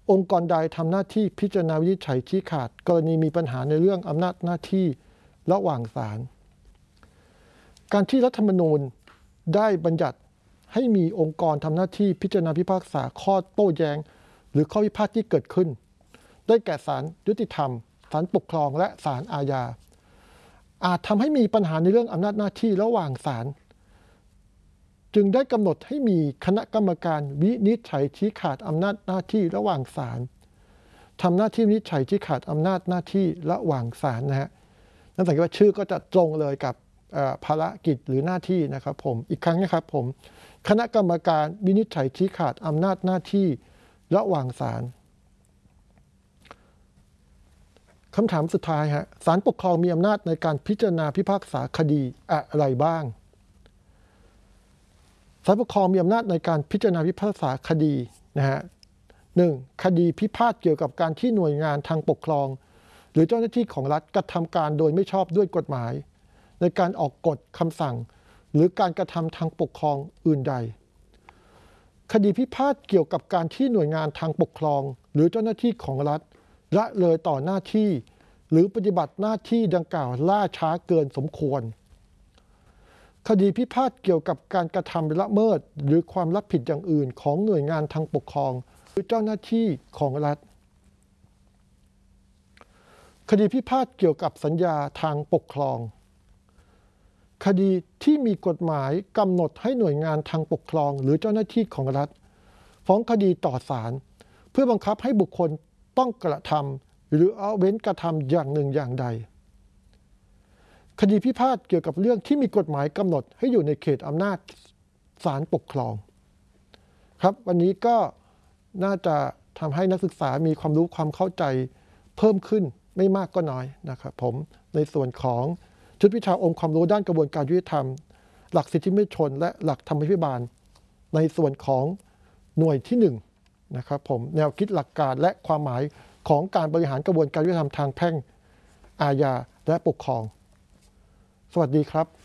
องค์กรใดทำหน้าที่พิจารณาวินิจฉัยชี้ขาดกรณีมีปัญหาในเรื่องอำนาจหน้าที่ระหว่างศาลการที่รัฐธรรมนูญได้บัญญัติให้มีองค์กรทำหน้าที่พิจารณาพิพากษาข้อโต้แย้งหรือข้อพิพาทที่เกิดขึ้นได้แก่ศาลยุติธรรมศาลปกครองและศาลอาญาอาจทำให้มีปัญหาในเรื่องอำนาจหน้าที่ระหว่างศาลจึงได้กำหนดให้มีคณะกรรมการวินิจฉัยชี้ขาดอำนาจหน้าที่ระหว่างศาลทำหน้าที่วินิจฉัยชี้ขาดอำนาจหน้าที่ระหว่างศาลนะฮะนั่นสังเกตว่าชื่อก็จะตรงเลยกับภารกิจหรือหน้าที่นะครับผมอีกครั้งนะครับผมคณะกรรมการวินิจฉัยชี้ขาดอำนาจหน้าที่ระหว่างศาลคำถามสุดท้ายฮะศาลปกครองมีอำนาจในการพิจารณาพิพากษาคดีอะไรบ้างศาลปกครองมีอำนาจในการพิจารณาพิพากษาคดีนะฮะ 1. คดีพิพาทเกี่ยวกับการที่หน่วยงานทางปกครองหรือเจ้าหน้าที่ของรัฐกระทำการโดยไม่ชอบด้วยกฎหมายในการออกกฎคำสั่งหรือการกระทำทางปกครองอื่นใดคดีพิพาทเกี่ยวกับการที่หน่วยงานทางปกครองหรือเจ้าหน้าที่ของรัฐละเลยต่อหน้าที่หรือปฏิบัติหน้าที่ดังกล่าวล่าช้าเกินสมควรคดีพิพาทเกี่ยวกับการกระทำละเมิดหรือความรับผิดอย่างอื่นของหน่วยงานทางปกครองหรือเจ้าหน้าที่ของรัฐคดีพิพาทเกี่ยวกับสัญญาทางปกครองคดีที่มีกฎหมายกำหนดให้หน่วยงานทางปกครองหรือเจ้าหน้าที่ของรัฐฟ้องคดีต่อศาลเพื่อบังคับให้บุคคลต้องกระทำหรือเอาเว้นกระทำอย่างหนึ่งอย่างใดคดีพิพาทเกี่ยวกับเรื่องที่มีกฎหมายกำหนดให้อยู่ในเขตอำนาจศาลปกครองครับวันนี้ก็น่าจะทำให้นักศึกษามีความรู้ความเข้าใจเพิ่มขึ้นไม่มากก็น้อยนะครับผมในส่วนของชุดวิชาองค์ความรู้ด้านกระบวนการยุติธรรมหลักสิทธิมนุษยชนและหลักธรรมพิบาลในส่วนของหน่วยที่1นะครับผมแนวคิดหลักการและความหมายของการบริหารกระบวนการยุติธรรมทางแพ่งอาญาและปกครองสวัสดีครับ